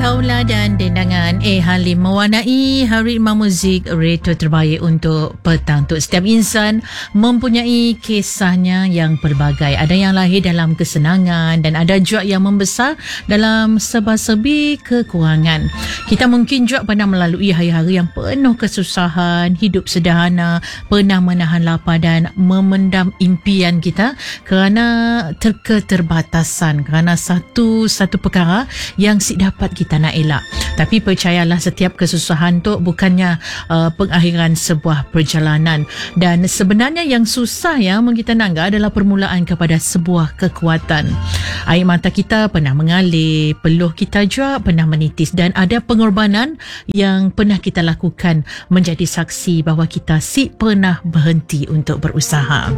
Tauladan dendangan Halim mewarnai Hari Imam Muzik Retro terbaik untuk petang tu. Setiap insan mempunyai kisahnya yang pelbagai. Ada yang lahir dalam kesenangan dan ada juga yang membesar dalam serba-serbi kekurangan. Kita mungkin juga pernah melalui hari-hari yang penuh kesusahan, hidup sederhana, pernah menahan lapar dan memendam impian kita kerana keterbatasan, kerana satu perkara yang dapat kita nak elak. Tapi percayalah, setiap kesusahan tu bukannya pengakhiran sebuah perjalanan, dan sebenarnya yang susah yang kita nangga adalah permulaan kepada sebuah kekuatan. Air mata kita pernah mengalir, peluh kita juga pernah menitis, dan ada pengorbanan yang pernah kita lakukan menjadi saksi bahawa kita pernah berhenti untuk berusaha.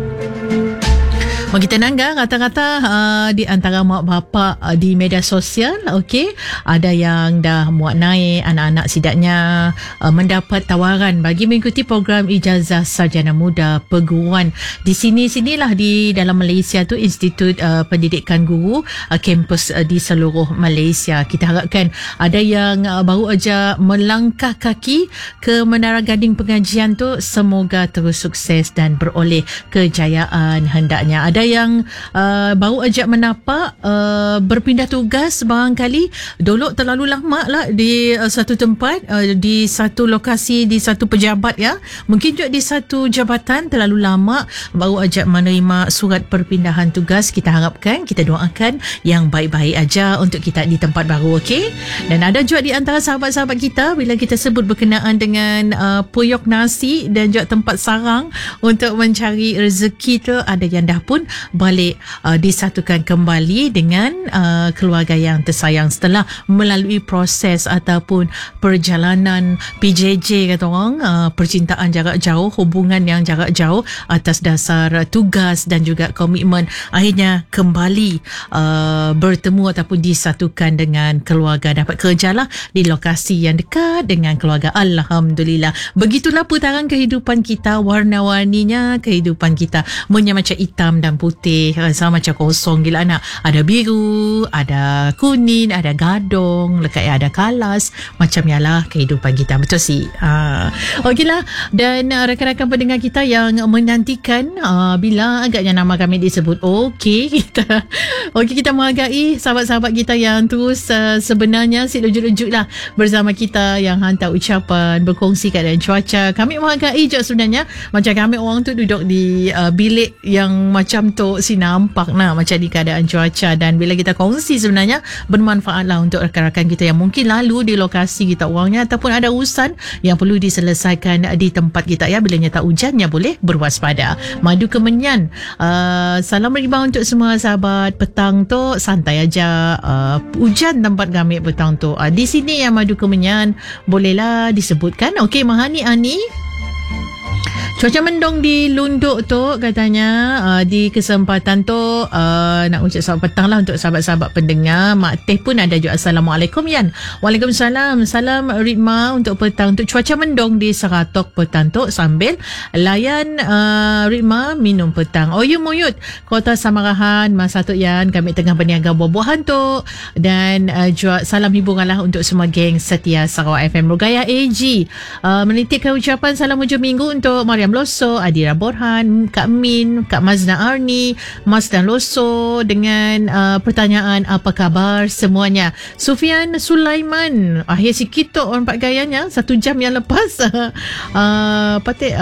Kita nangga kata-kata di antara mak bapak di media sosial, okey, ada yang dah muat naik anak-anak sidaknya mendapat tawaran bagi mengikuti program ijazah sarjana muda perguruan di sinilah di dalam Malaysia tu, Institut Pendidikan Guru, kampus di seluruh Malaysia. Kita harapkan ada yang baru aja melangkah kaki ke Menara Gading pengajian tu, semoga terus sukses dan beroleh kejayaan hendaknya. Ada yang baru ajak menapak berpindah tugas, barangkali dulu terlalu lama lah di satu tempat, di satu lokasi, di satu pejabat ya, mungkin juga di satu jabatan terlalu lama, baru ajak menerima surat perpindahan tugas. Kita harapkan, kita doakan yang baik-baik aja untuk kita di tempat baru, okey. Dan ada juga di antara sahabat-sahabat kita, bila kita sebut berkenaan dengan puyuk nasi dan juga tempat sarang untuk mencari rezeki tu, ada yang dah pun balik disatukan kembali dengan keluarga yang tersayang setelah melalui proses ataupun perjalanan PJJ kata orang, percintaan jarak jauh, hubungan yang jarak jauh atas dasar tugas dan juga komitmen, akhirnya kembali bertemu ataupun disatukan dengan keluarga, dapat kerjalah di lokasi yang dekat dengan keluarga. Alhamdulillah. Begitulah putaran kehidupan kita, warna-warninya kehidupan kita, macam hitam dan putih, sama macam kosong gila anak. Ada biru, ada kuning, ada gadong, lekat ada kalas, macam yalah kehidupan kita. Betul sih. Okeylah. Dan rakan-rakan pendengar kita yang menantikan bila agaknya nama kami disebut, kita menghargai sahabat-sahabat kita yang terus sebenarnya lejuk-lejuk lah bersama kita, yang hantar ucapan, berkongsi keadaan cuaca. Kami menghargai juga sebenarnya, macam kami orang tu duduk di bilik yang macam tu, nampak lah macam di keadaan cuaca, dan bila kita kongsi sebenarnya bermanfaat lah untuk rakan-rakan kita yang mungkin lalu di lokasi kita orangnya, ataupun ada urusan yang perlu diselesaikan di tempat kita ya. Bila nyata hujannya boleh berwaspada. Madu Kemenyan, salam riba untuk semua sahabat. Petang tu santai aja, hujan tempat kami petang tu di sini ya, Madu Kemenyan bolehlah disebutkan. Okey, Mahani Ani, cuaca mendung di Lunduk tu katanya. Di kesempatan tu nak ucap selamat petang lah untuk sahabat-sahabat pendengar. Mak Teh pun ada juga. Assalamualaikum Yan. Waalaikumsalam. Salam Ritma untuk petang tu. Cuaca mendung di Seratok petang tu, sambil layan Ritma minum petang. Oyut Kota Samarahan masa tu Yan, kami tengah berniaga buah-buahan tu. Dan juga salam hiburan lah untuk semua geng setia Sarawak FM. Rugaya AG menitipkan ucapan salam hujung minggu untuk Mariam Loso, Adira Borhan, Kak Min, Kak Mazna Arni, Mas dan Loso, dengan pertanyaan apa khabar semuanya. Sufian Sulaiman, akhir sikit tu orang Pak Gayanya 1 jam yang lepas patik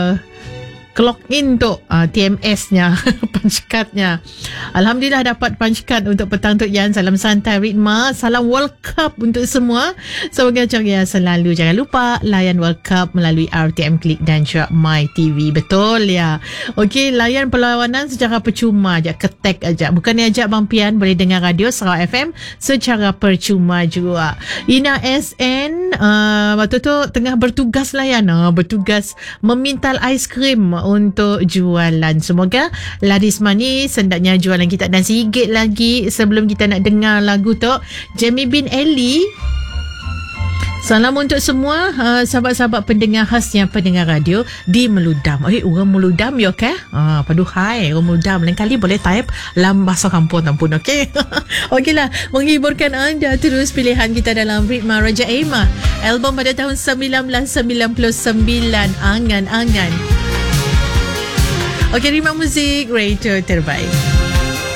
clock in tu TMS-nya punch card-nya. Alhamdulillah dapat punch card untuk petang tu Yan. Salam santai Ritma, salam World Cup untuk semua. Semoga ceria selalu. Jangan lupa layan World Cup melalui RTM Klik dan juga My TV. Betul ya. Okey, layan perlawanan secara percuma aja, ketek aja. Bukannya ajak Bang Pian, boleh dengar radio Sarawak FM secara percuma juga. Ina SN waktu tu tengah bertugas lah Yan, bertugas memintal aiskrim untuk jualan. Semoga laris manis hendaknya jualan kita. Dan sikit lagi sebelum kita nak dengar lagu tu, Jamie bin Ali Salam untuk semua sahabat-sahabat pendengar khasnya pendengar radio di Meludam. Orang Meludam ya ke? Paduhai orang Meludam. Lain kali boleh type dalam bahasa kampung tampun, okey? Okeylah, menghiburkan anda terus pilihan kita dalam Ritma Raja Ema. Album pada tahun 1999, Angan-Angan. Okey, Ritma Muzik, radio terbaik.